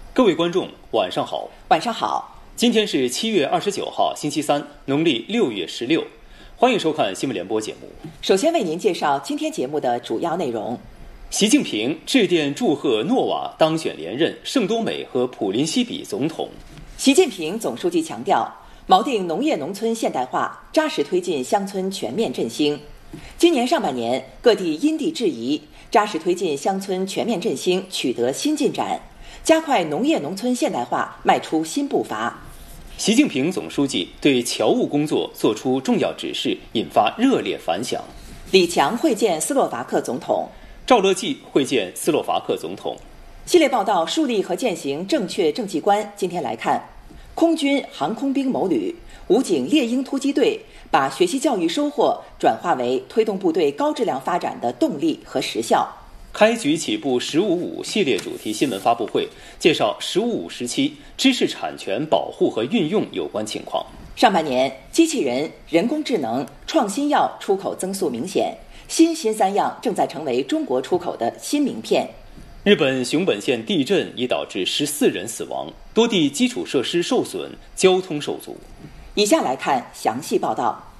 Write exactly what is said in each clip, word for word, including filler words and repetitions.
各位观众，晚上好。 晚上好。 今天是七月二十九号，星期三，农历六月十六。欢迎收看新闻联播节目。 首先为您介绍今天节目的主要内容。 习近平致电祝贺诺瓦当选连任圣多美和普林西比总统。 习近平总书记强调，锚定农业农村现代化，扎实推进乡村全面振兴。今年上半年，各地因地制宜，扎实推进乡村全面振兴取得新进展，加快农业农村现代化迈出新步伐。 习近平总书记对侨务工作作出重要指示，引发热烈反响。 李强会见斯洛伐克总统， 赵乐际会见斯洛伐克总统。 系列报道树立和践行正确政绩观。今天来看，空军航空兵某旅、武警猎鹰突击队把学习教育收获转化为推动部队高质量发展的动力和实效。 开局起步十五五系列主题新闻发布会介绍十五五时期知识产权保护和运用有关情况。 上半年，机器人、人工智能、创新药出口增速明显，新新三样正在成为中国出口的新名片。 日本熊本县地震已导致十四人死亡，多地基础设施受损，交通受阻。 以下来看详细报道。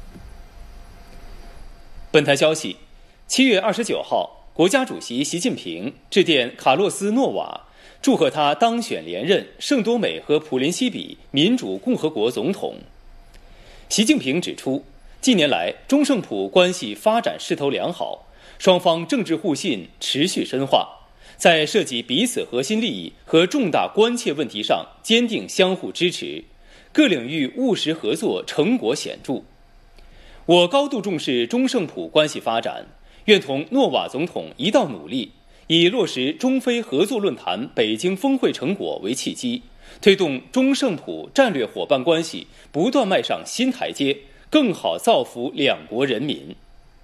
本台消息，七月二十九号，国家主席习近平致电卡洛斯·诺瓦，祝贺他当选连任圣多美和普林西比民主共和国总统。习近平指出，近年来中圣普关系发展势头良好，双方政治互信持续深化，在涉及彼此核心利益和重大关切问题上坚定相互支持，各领域务实合作成果显著。我高度重视中圣普关系发展，愿同诺瓦总统一道努力，以落实中非合作论坛北京峰会成果为契机，推动中圣普战略伙伴关系不断迈上新台阶，更好造福两国人民。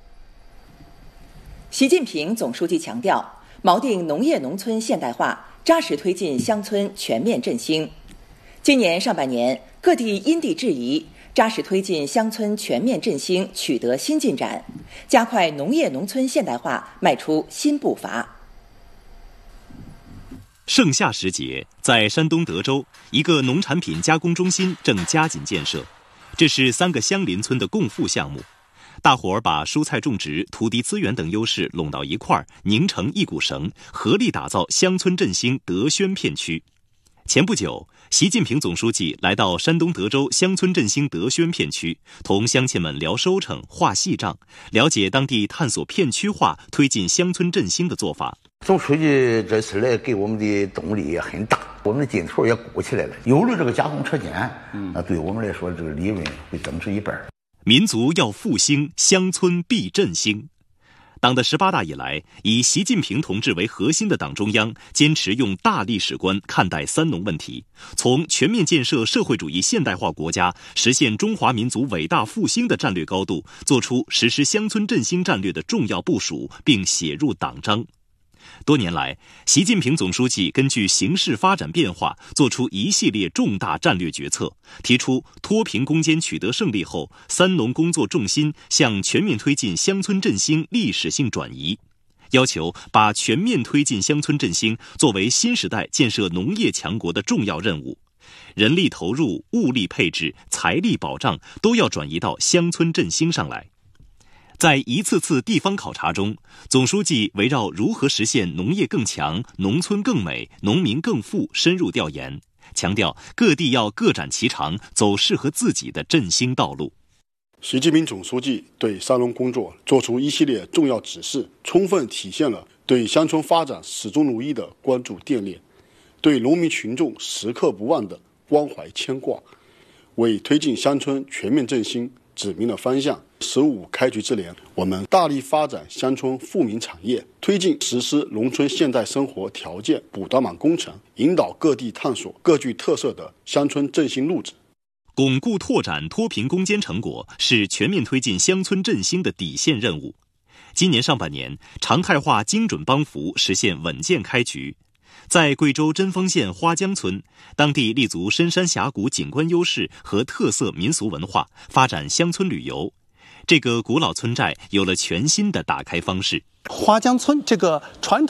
习近平总书记强调，锚定农业农村现代化，扎实推进乡村全面振兴。今年上半年，各地因地制宜，扎实推进乡村全面振兴取得新进展，加快农业农村现代化迈出新步伐。 盛夏时节，在山东德州，一个农产品加工中心正加紧建设。这是三个相邻村的共富项目，大伙儿把蔬菜种植、土地资源等优势拢到一块儿，拧成一股绳，合力打造乡村振兴德宣片区。前不久，习近平总书记来到山东德州乡村振兴德宣片区，同乡亲们聊收成、话细账，了解当地探索片区化、推进乡村振兴的做法。 总书记这次来给我们的动力也很大，我们的劲头也鼓起来了。有了这个加工车间，那对我们来说，这个利润会增值一半。 民族要复兴，乡村必振兴。党的十八大以来，以习近平同志为核心的党中央坚持用大历史观看待三农问题，从全面建设社会主义现代化国家、实现中华民族伟大复兴的战略高度，做出实施乡村振兴战略的重要部署，并写入党章。多年来，习近平总书记根据形势发展变化，做出一系列重大战略决策，提出脱贫攻坚取得胜利后，三农工作重心向全面推进乡村振兴历史性转移，要求把全面推进乡村振兴作为新时代建设农业强国的重要任务，人力投入、物力配置、财力保障都要转移到乡村振兴上来。在一次次地方考察中，总书记围绕如何实现农业更强、农村更美、农民更富深入调研，强调各地要各展其长，走适合自己的振兴道路。 习近平总书记对三农工作作出一系列重要指示，充分体现了对乡村发展始终如一的关注惦念，对农民群众时刻不忘的关怀牵挂，为推进乡村全面振兴指明了方向。十五开局之年，我们大力发展乡村富民产业，推进实施农村现代生活条件补短板工程，引导各地探索各具特色的乡村振兴路子。 巩固拓展脱贫攻坚成果是全面推进乡村振兴的底线任务。今年上半年，常态化精准帮扶实现稳健开局。在贵州贞丰县花江村，当地立足深山峡谷景观优势和特色民俗文化，发展乡村旅游。这个古老村寨有了全新的打开方式。 花江村这个传统